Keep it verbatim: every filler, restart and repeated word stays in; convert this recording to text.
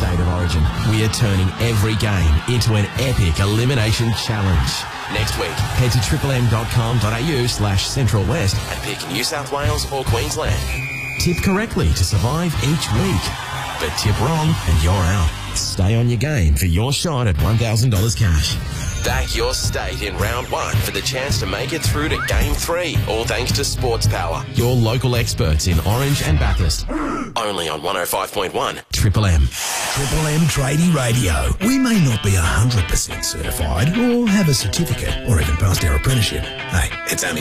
State of Origin, we are turning every game into an epic elimination challenge. Next week, head to triplem.com.au slash Central West and pick New South Wales or Queensland. Tip correctly to survive each week. But tip wrong and you're out. Stay on your game for your shot at one thousand dollars cash. Back your state in round one for the chance to make it through to game three, all thanks to Sports Power, your local experts in Orange and Bathurst. Only on one oh five point one Triple M. Triple M Tradie Radio. We may not be one hundred percent certified or have a certificate or even passed our apprenticeship. Hey, it's only